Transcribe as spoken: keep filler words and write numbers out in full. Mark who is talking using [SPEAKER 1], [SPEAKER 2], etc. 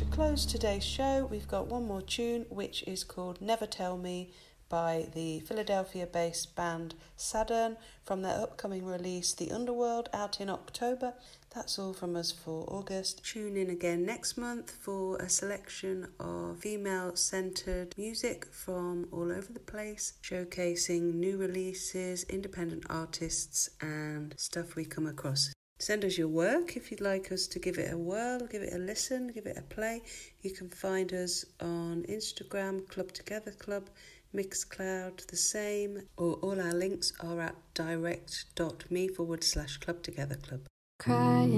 [SPEAKER 1] close today's show, we've got one more tune, which is called Never Tell Me by the Philadelphia-based band Saturn from their upcoming release The Underworld, out in October. That's all from us for August. Tune in again next month for a selection of female-centered music from all over the place, showcasing new releases, independent artists, and stuff we come across. Send us your work if you'd like us to give it a whirl, give it a listen, give it a play. You can find us on Instagram, Club Together Club, Mixcloud, the same, or all our links are at direct.me forward slash Club Together Club.
[SPEAKER 2] Crying